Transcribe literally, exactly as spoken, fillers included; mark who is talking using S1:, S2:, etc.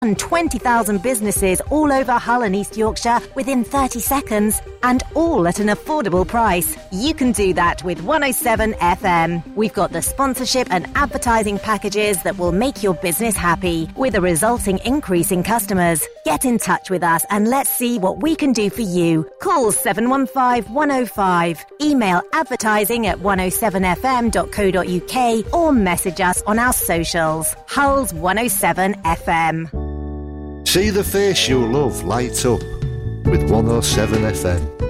S1: And twenty thousand businesses all over Hull and East Yorkshire within thirty seconds, and all at an affordable price. You can do that with one oh seven F M. We've got the sponsorship and advertising packages that will make your business happy, with a resulting increase in customers. Get in touch with us and let's see what we can do for you. Call seven one five, one oh five, email advertising at one oh seven f m dot co dot u k or message us on our socials. Hull's one oh seven F M.
S2: See the face you'll love light up with one oh seven F M.